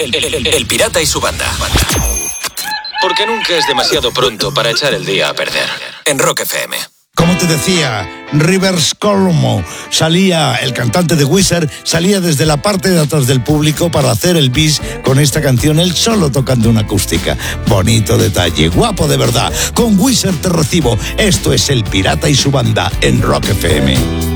El Pirata y su banda. Porque nunca es demasiado pronto para echar el día a perder. En Rock FM. Como te decía, Rivers Cuomo salía, el cantante de Weezer, salía desde la parte de atrás del público para hacer el bis con esta canción, él solo tocando una acústica. Bonito detalle, guapo de verdad. Con Weezer te recibo. Esto es El Pirata y su banda en Rock FM.